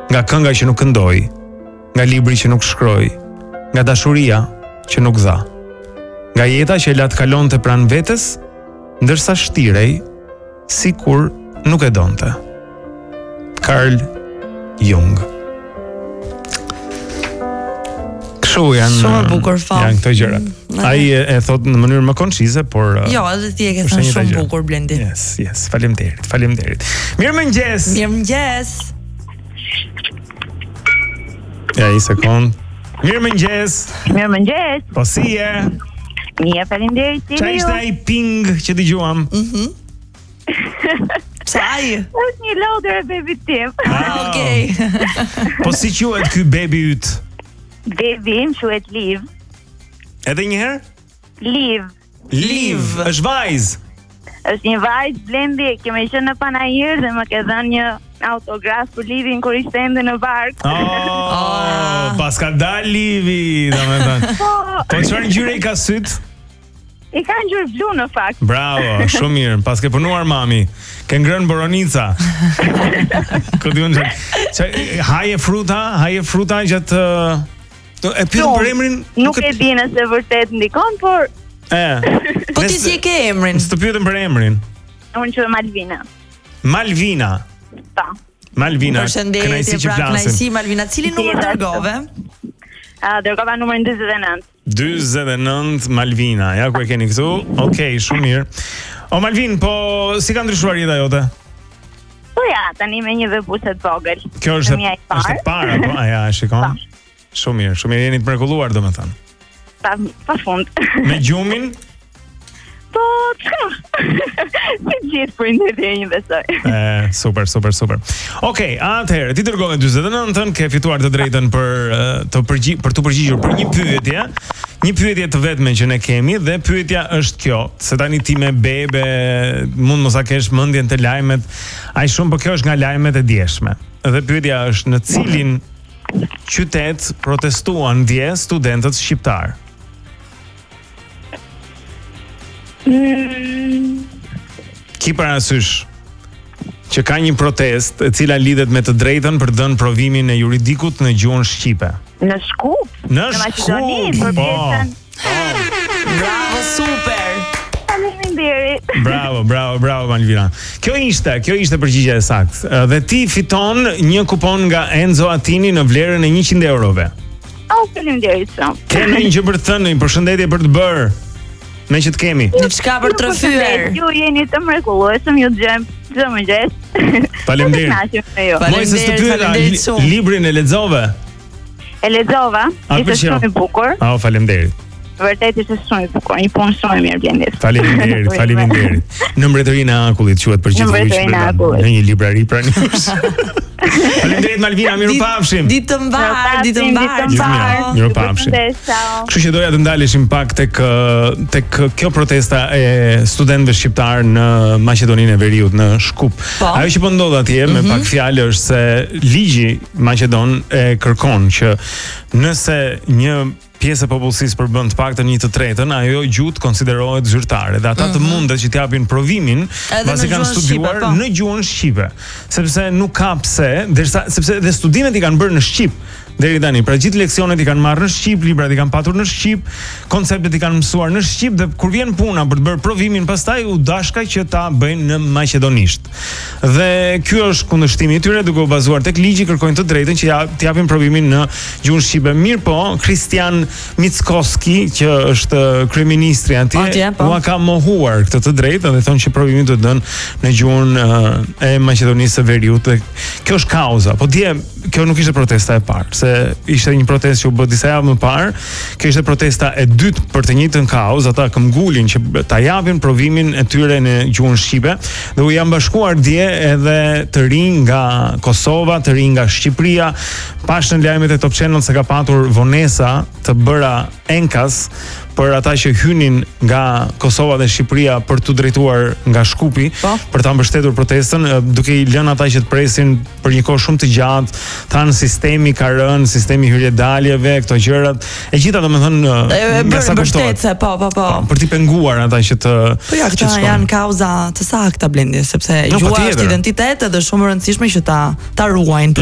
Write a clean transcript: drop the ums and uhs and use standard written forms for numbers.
nga kënga që nuk këndoi, nga libri që nuk shkroi, nga dashuria që nuk dha, nga jeta që la të kalonte pranë vetes, ndërsa shtirej sikur nuk e donte. Carl Jung. Kështu janë. Shumë e bukur fam. Janë këto gjëra. Ai e thot në mënyrë më koncize, por jo, edhe ti e ke thënë shumë bukur Blendi. Yes, faleminderit. Mirëmëngjes. Ja, një sekond. Mirëmëngjes. Po si je? Mirë, faleminderit. Çfarë ishte ai ping që dëgjuam? Çaj? Është një lodër e bebit tim. Okej. Po si quhet ky bebi yt? Bebi im quhet Liv. Edhe një herë? Liv. Është vajzë. Është një vajzë Blendi, kemi qenë në Panajër dhe më ke dhënë një autograf për Livin kur ishte ende në bark. Paska dal Livi, domethënë. Po çfarë ngjyre i ka syt? I ka ngjyrë blu në fakt. Bravo, shumë mirë. Pas ke punuar mami. Ke ngrënë boronica. Ku diun se haje fruta gjatë e pyet për emrin? Nuk e di nëse vërtet ndikon, por po ti si e ke emrin? S'të pyetëm për emrin. Unë quhem Malvina. Po. Malvina. Përshëndetje, kënaqësi Malvina. Cilin numër dërgove? Dërgova numrin 49. 49 Malvina. Ja ku e keni këtu? Okej, shumë mirë. O Malvin, po si ka ndryshuar jeta jote? Po ja, tani me një vepuse të vogël. Kjo është e para, po? Ja, shikon. Shumë mirë, jeni të mrekulluar domethënë. Pa fund. Me gjumin? Po, si gjithë për një besoj. Super. Okej, atëherë, ti dërgove 49-ën, ke fituar të drejtën për të përgjigjur për një pyetje të vetme që ne kemi, dhe pyetja është kjo, se tani ti me bebe mund mos a kesh mendjen të lajmet, aq shumë, por kjo është nga lajmet e dieshme. Dhe pyetja është, në cilin qytet protestuan dje studentët shqiptar? Ki parasysh që ka një protest e cila lidhet me të drejtën për dhënë provimin e juridikut në gjuhën shqipe. Në Shkup? Në Shkup, po. Bravo, super. Faleminderit. Bravo Malvina. Kjo ishte përgjigjja e saktë. Dhe ti fiton një kupon nga Enzo Attini në vlerën e 100 eurove. Faleminderit shumë. Ke një gjë për të thënë, një përshëndetje për të bërë? Me që të kemi. Diçka për të rrëfyer. Ju jeni të mrekullueshëm, ju dëgjojmë çdo mëngjes. Faleminderit. Mojse të pyeta, librin e lexove? E lexova, ishte shumë i bukur. Faleminderit. Vërtet ishte shumë i bukur, një punë shumë e mirë Blendi. Faleminderit. Në mbretërinë e Akullit quhet për gjithë në një librari pranues. Faleminderit Malvina, mirupafshim. Ditë të mbar. Mirupafshim. Kështu që doja të ndaleshim pak tek kjo protesta e studentëve shqiptar në Maqedoninë e Veriut në Shkup. Ajo që po ndodh atje me pak fjalë është se ligji maqedon e kërkon që nëse një pjesë e popullsisë përbën të paktën 1/3, ajo gjuhë konsiderohet zyrtare dhe ata të mundet që t'japin provimin pasi kanë studiuar në gjuhën shqipe, sepse nuk ka pse, sepse dhe studimet i kanë bërë në shqip deri tani. Pra gjithë leksionet i kanë marrë në shqip, librat i kanë patur në shqip, konceptet i kanë mësuar në shqip, dhe kur vjen puna për të bërë provimin, pastaj u dashka që ta bëjnë në maqedonisht. Dhe ky është kundërshtimi i tyre, duke u bazuar tek ligji, kërkojnë të drejtën që t'japin provimin në gjuhën shqipe. Mirë po, Kristian Mickoski, që është kryeministri atje, u ka mohuar këtë të drejtë dhe thonë që provimi duhet dënë në gjuhën e Maqedonisë së Veriut. Dhe kjo është kauza. Po dje, kjo nuk ishte protesta e parë, se ishte një protestë që u bë disa javë më parë. Kjo ishte protesta e dytë për të njëjtën kauzë, ata këmbgulin që ta japin provimin e tyre në gjuhën shqipe, dhe u janë bashkuar dje edhe të rinj nga Kosova, të rinj nga Shqipëria. Pashën lajmet e Top Channel se ka patur vonesa të bëra enkas për ata që hynin nga Kosova dhe Shqipëria për të drejtuar nga Shkupi, për ta mbështetur protestën, duke i lënë ata që të presin për një kohë shumë të gjatë. Thanë sistemi ka rënë, sistemi hyrjedaljeve, këto gjërat, e gjitha domethënë mbështetëse, po. Për t'i penguar ata që të. Po ja, këta janë kauza të sakta Blendi, sepse gjuha është identitet edhe shumë e rëndësishme që ta ruajnë.